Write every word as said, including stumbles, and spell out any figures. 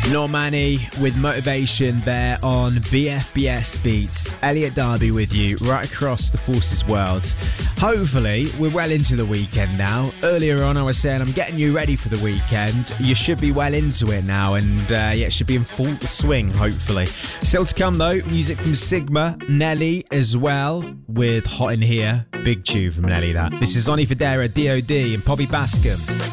Normani with Motivation there on B F B S Beats. Elliot Darby with you right across the Forces world. Hopefully, we're well into the weekend now. Earlier on, I was saying I'm getting you ready for the weekend. You should be well into it now, and uh, yeah, it should be in full swing, hopefully. Still to come, though, music from Sigma, Nelly as well, with Hot in Here. Big tune from Nelly, that. This is Oni Federa, D O D, and Poppy Bascom.